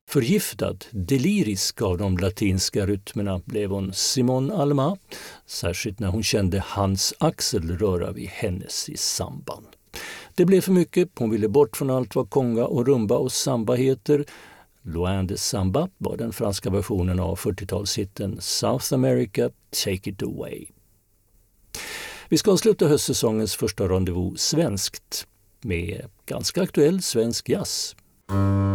Förgiftad, delirisk av de latinska rytmerna blev hon Simone Alma, särskilt när hon kände hans axel röra vid hennes i samban. Det blev för mycket, hon ville bort från allt vad conga och rumba och samba heter. Loin de Samba var den franska versionen av 40-talshitten South America, Take It Away. Vi ska avsluta höstsäsongens första rendezvous svenskt med ganska aktuell svensk jazz.